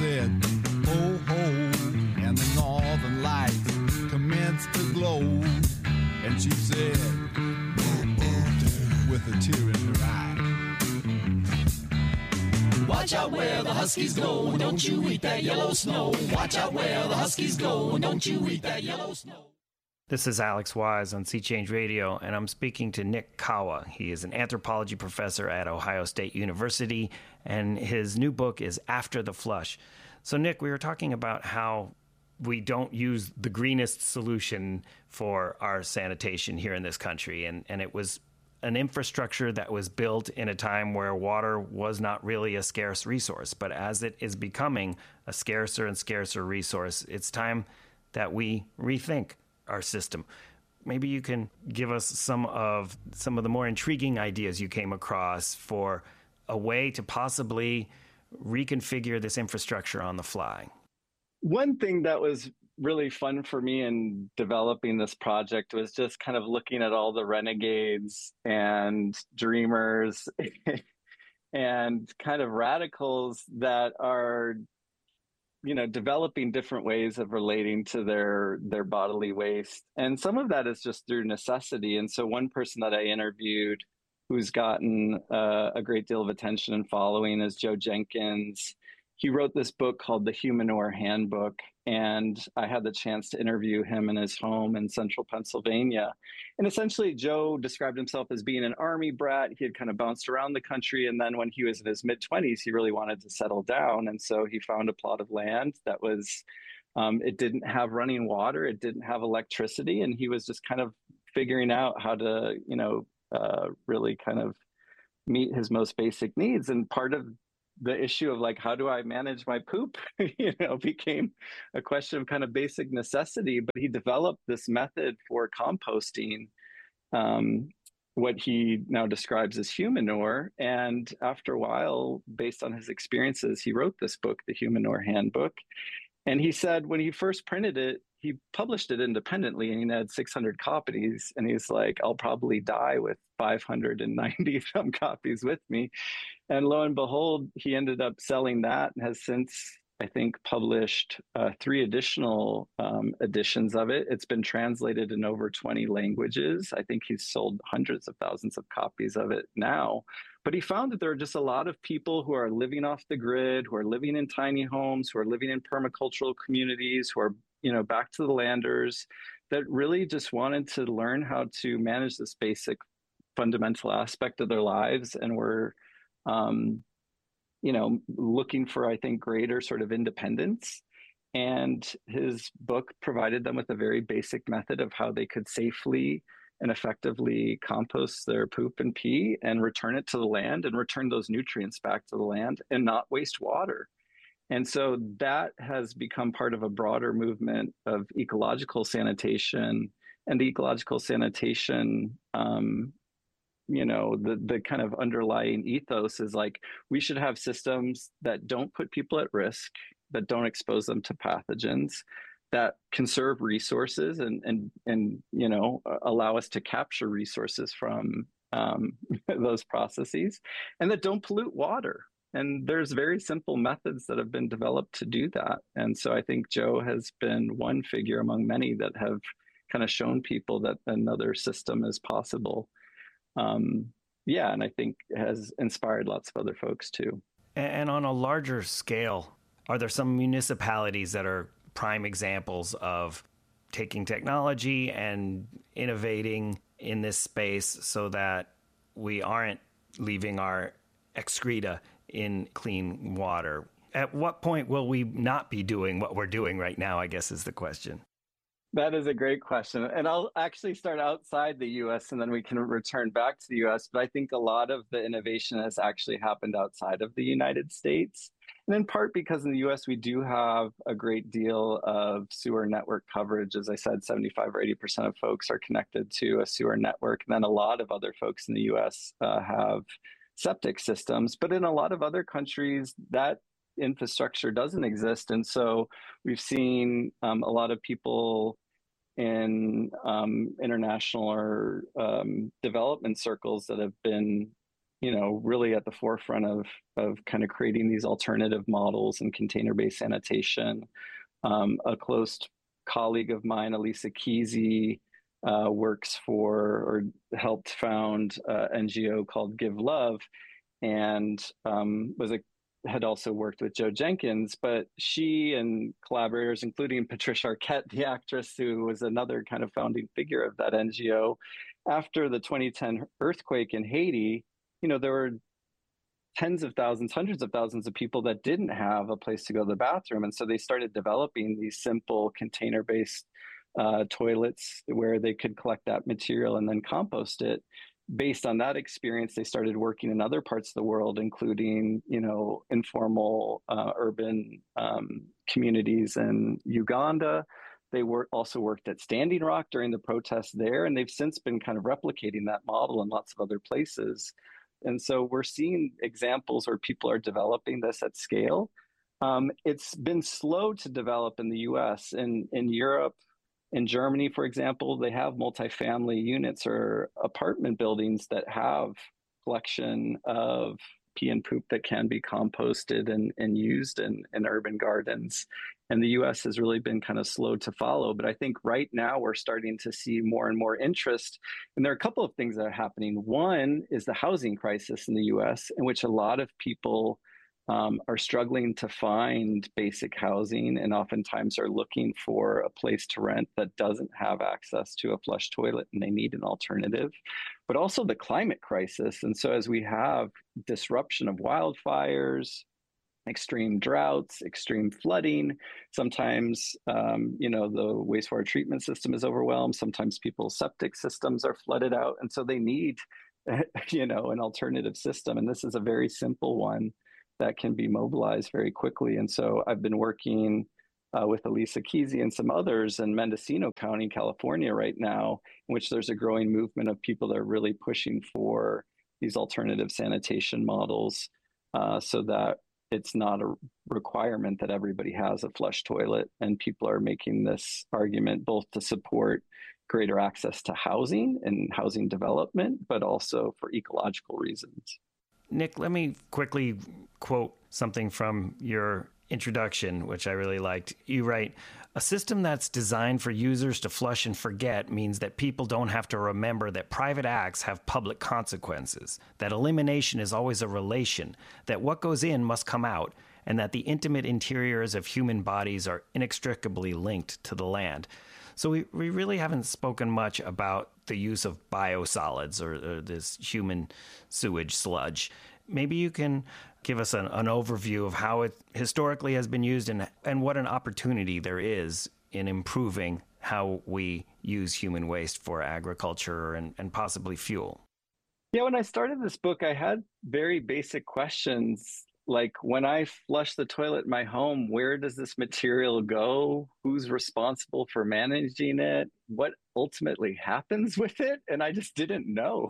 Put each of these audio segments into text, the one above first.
said, ho, ho, and the northern lights commenced to glow. And she said, boo, boo, doo, with a tear in her eye. Watch out where the huskies go, and don't you eat that yellow snow. Watch out where the huskies go, and don't you eat that yellow snow. This is Alex Wise on Sea Change Radio, and I'm speaking to Nick Kawa. He is an anthropology professor at Ohio State University, and his new book is After the Flush. So, Nick, we were talking about how we don't use the greenest solution for our sanitation here in this country, and it was an infrastructure that was built in a time where water was not really a scarce resource. But as it is becoming a scarcer and scarcer resource, it's time that we rethink our system. Maybe you can give us some of the more intriguing ideas you came across for a way to possibly reconfigure this infrastructure on the fly. One thing that was really fun for me in developing this project was just kind of looking at all the renegades and dreamers and kind of radicals that are, you know, developing different ways of relating to their bodily waste. And some of that is just through necessity. And so one person that I interviewed who's gotten a great deal of attention and following is Joe Jenkins. He wrote this book called The Humanure Handbook, and I had the chance to interview him in his home in central Pennsylvania. And essentially, Joe described himself as being an army brat. He had kind of bounced around the country, and then when he was in his mid-20s, he really wanted to settle down. And so he found a plot of land that was, it didn't have running water, it didn't have electricity, and he was just kind of figuring out how to, you know, really kind of meet his most basic needs. And part of the issue of like, how do I manage my poop, you know, became a question of kind of basic necessity. But he developed this method for composting, what he now describes as humanure. And after a while, based on his experiences, he wrote this book, The Humanure Handbook. And he said when he first printed it, he published it independently and he had 600 copies. And he's like, I'll probably die with 590 some copies with me. And lo and behold, he ended up selling that and has since, I think, published 3 additional editions of it. It's been translated in over 20 languages. I think he's sold hundreds of thousands of copies of it now. But he found that there are just a lot of people who are living off the grid, who are living in tiny homes, who are living in permacultural communities, who are, you know, back to the landers, that really just wanted to learn how to manage this basic fundamental aspect of their lives, and were you know, looking for, I think, greater sort of independence. And his book provided them with a very basic method of how they could safely and effectively compost their poop and pee and return it to the land and return those nutrients back to the land and not waste water. And so that has become part of a broader movement of ecological sanitation. And the ecological sanitation, you know, the kind of underlying ethos is like, we should have systems that don't put people at risk, that don't expose them to pathogens, that conserve resources and you know, allow us to capture resources from those processes, and that don't pollute water. And there's very simple methods that have been developed to do that. And so I think Joe has been one figure among many that have kind of shown people that another system is possible. Yeah, and I think has inspired lots of other folks too. And on a larger scale, are there some municipalities that are prime examples of taking technology and innovating in this space so that we aren't leaving our excreta in clean water? At what point will we not be doing what we're doing right now, I guess is the question. That is a great question. And I'll actually start outside the US and then we can return back to the US. But I think a lot of the innovation has actually happened outside of the United States. And in part because in the US, we do have a great deal of sewer network coverage. As I said, 75 or 80% of folks are connected to a sewer network. And then a lot of other folks in the US have septic systems. But in a lot of other countries, that infrastructure doesn't exist. And so we've seen a lot of people in international or development circles that have been, really at the forefront of kind of creating these alternative models and container-based sanitation. A close colleague of mine, Elisa Kesey, works for or helped found an NGO called Give Love, and had also worked with Joe Jenkins. But she and collaborators, including Patricia Arquette, the actress, who was another kind of founding figure of that NGO, after the 2010 earthquake in Haiti, there were tens of thousands, hundreds of thousands of people that didn't have a place to go to the bathroom. And so they started developing these simple container-based toilets where they could collect that material and then compost it. Based on that experience, they started working in other parts of the world, including, informal urban communities in Uganda. They also worked at Standing Rock during the protests there, and they've since been kind of replicating that model in lots of other places. And so we're seeing examples where people are developing this at scale. It's been slow to develop in the US. In Europe, in Germany, for example, they have multifamily units or apartment buildings that have collection of pee and poop that can be composted and used in urban gardens. And the US has really been kind of slow to follow. But I think right now we're starting to see more and more interest. And there are a couple of things that are happening. One is the housing crisis in the US, in which a lot of people are struggling to find basic housing and oftentimes are looking for a place to rent that doesn't have access to a flush toilet, and they need an alternative. But also the climate crisis. And so as we have disruption of wildfires, extreme droughts, extreme flooding, sometimes the wastewater treatment system is overwhelmed, sometimes people's septic systems are flooded out, and so they need an alternative system. And this is a very simple one that can be mobilized very quickly. And so I've been working with Elisa Kesey and some others in Mendocino County, California right now, in which there's a growing movement of people that are really pushing for these alternative sanitation models so that it's not a requirement that everybody has a flush toilet. And people are making this argument both to support greater access to housing and housing development, but also for ecological reasons. Nick, let me quickly quote something from your introduction, which I really liked. You write, "A system that's designed for users to flush and forget means that people don't have to remember that private acts have public consequences, that elimination is always a relation, that what goes in must come out, and that the intimate interiors of human bodies are inextricably linked to the land." So we really haven't spoken much about the use of biosolids or this human sewage sludge. Maybe you can give us an overview of how it historically has been used and what an opportunity there is in improving how we use human waste for agriculture and possibly fuel. Yeah, when I started this book, I had very basic questions. Like, when I flush the toilet in my home, where does this material go? Who's responsible for managing it? What ultimately happens with it? And I just didn't know.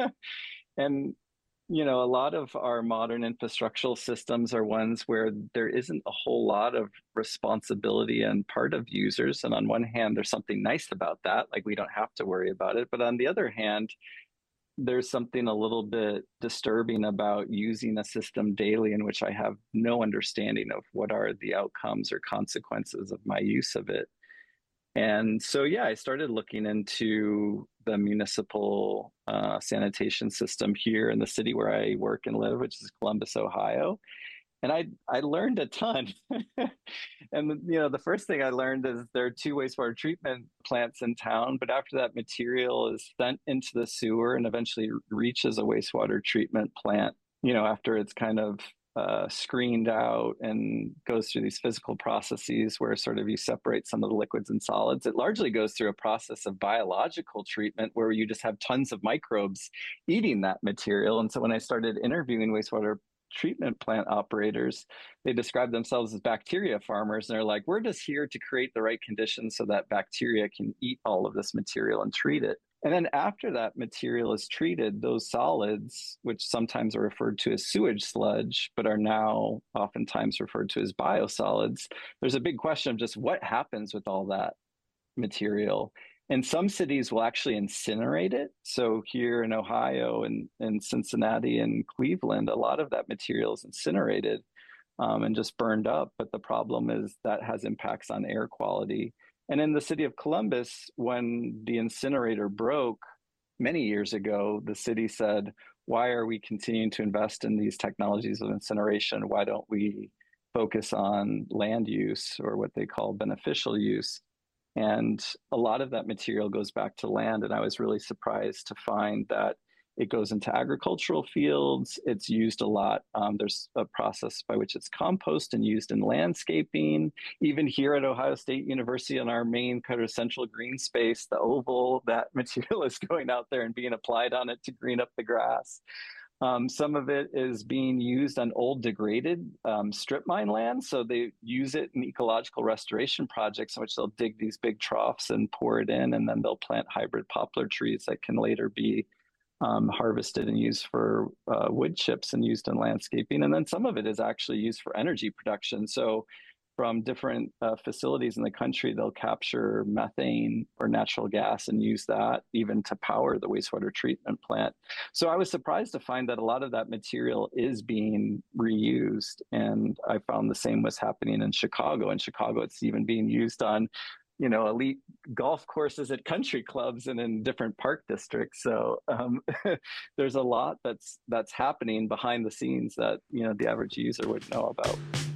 And, a lot of our modern infrastructural systems are ones where there isn't a whole lot of responsibility on part of users. And on one hand, there's something nice about that, like we don't have to worry about it. But on the other hand, there's something a little bit disturbing about using a system daily in which I have no understanding of what are the outcomes or consequences of my use of it. And so, yeah, I started looking into the municipal sanitation system here in the city where I work and live, which is Columbus, Ohio. And I learned a ton. And, the first thing I learned is there are 2 wastewater treatment plants in town, but after that material is sent into the sewer and eventually reaches a wastewater treatment plant, after it's kind of screened out and goes through these physical processes where sort of you separate some of the liquids and solids, it largely goes through a process of biological treatment where you just have tons of microbes eating that material. And so when I started interviewing wastewater treatment plant operators, they describe themselves as bacteria farmers. And they're like, we're just here to create the right conditions so that bacteria can eat all of this material and treat it. And then after that material is treated, those solids, which sometimes are referred to as sewage sludge, but are now oftentimes referred to as biosolids, there's a big question of just what happens with all that material. And some cities will actually incinerate it. So here in Ohio and Cincinnati and Cleveland, a lot of that material is incinerated and just burned up. But the problem is that has impacts on air quality. And in the city of Columbus, when the incinerator broke many years ago, the city said, why are we continuing to invest in these technologies of incineration? Why don't we focus on land use, or what they call beneficial use? And a lot of that material goes back to land. And I was really surprised to find that it goes into agricultural fields. It's used a lot. There's a process by which it's composted and used in landscaping. Even here at Ohio State University, on our main kind of central green space, the oval, that material is going out there and being applied on it to green up the grass. Some of it is being used on old degraded strip mine land. So they use it in ecological restoration projects in which they'll dig these big troughs and pour it in, and then they'll plant hybrid poplar trees that can later be harvested and used for wood chips and used in landscaping. And then some of it is actually used for energy production. So from different facilities in the country, they'll capture methane or natural gas and use that even to power the wastewater treatment plant. So I was surprised to find that a lot of that material is being reused. And I found the same was happening in Chicago. In Chicago, it's even being used on elite golf courses at country clubs and in different park districts. So there's a lot that's happening behind the scenes that the average user would know about.